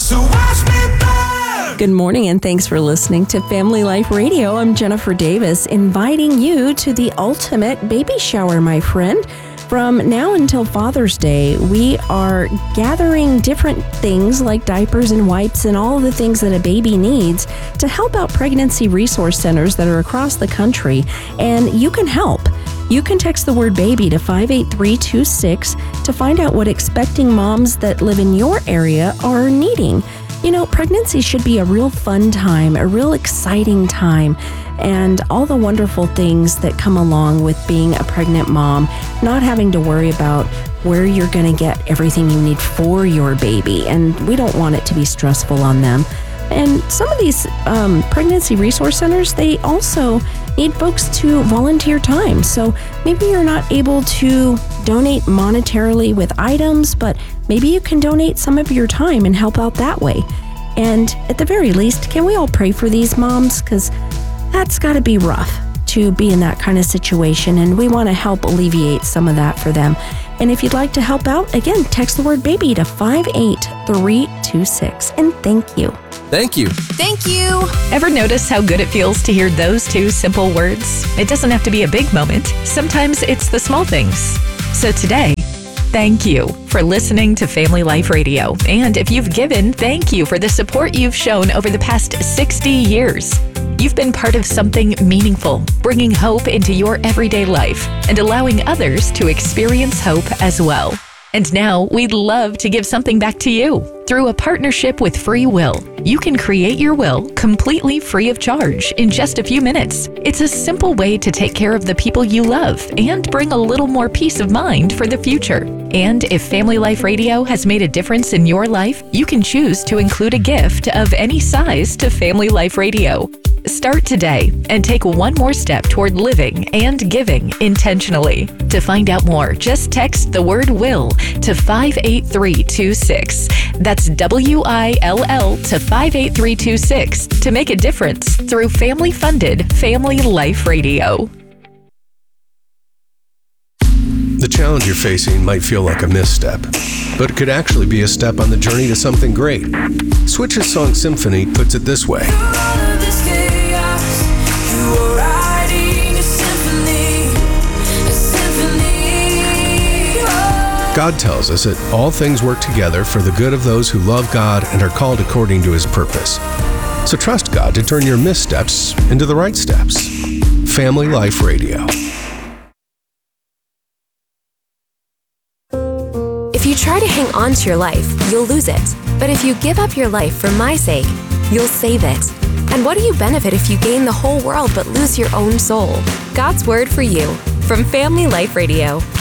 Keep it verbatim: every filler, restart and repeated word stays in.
So watch me burn. Good morning and thanks for listening to Family Life Radio. I'm Jennifer Davis, inviting you to the ultimate baby shower, my friend. From now until Father's Day, we are gathering different things like diapers and wipes and all of the things that a baby needs to help out pregnancy resource centers that are across the country. And you can help. You can text the word baby to five eight three two six to find out what expecting moms that live in your area are needing. You know, pregnancy should be a real fun time, a real exciting time, and all the wonderful things that come along with being a pregnant mom, not having to worry about where you're going to get everything you need for your baby, and we don't want it to be stressful on them. And some of these um, pregnancy resource centers, they also need folks to volunteer time. So maybe you're not able to donate monetarily with items, but maybe you can donate some of your time and help out that way. And at the very least, can we all pray for these moms? Because that's got to be rough to be in that kind of situation, and we want to help alleviate some of that for them. And if you'd like to help out, again, text the word baby to five eight three two six. And thank you. Thank you. Thank you. Ever notice how good it feels to hear those two simple words? It doesn't have to be a big moment. Sometimes it's the small things. So today, thank you for listening to Family Life Radio. And if you've given, thank you for the support you've shown over the past sixty years. You've been part of something meaningful, bringing hope into your everyday life and allowing others to experience hope as well. And now we'd love to give something back to you. Through a partnership with Free Will, you can create your will completely free of charge in just a few minutes. It's a simple way to take care of the people you love and bring a little more peace of mind for the future. And if Family Life Radio has made a difference in your life, you can choose to include a gift of any size to Family Life Radio. Start today and take one more step toward living and giving intentionally. To find out more, just text the word WILL to five eight three two six. That's W I L L to five eight three two six to make a difference through family-funded Family Life Radio. The challenge you're facing might feel like a misstep, but it could actually be a step on the journey to something great. Switch's song Symphony puts it this way. God tells us that all things work together for the good of those who love God and are called according to His purpose. So trust God to turn your missteps into the right steps. Family Life Radio. If you try to hang on to your life, you'll lose it. But if you give up your life for my sake, you'll save it. And what do you benefit if you gain the whole world but lose your own soul? God's word for you from Family Life Radio.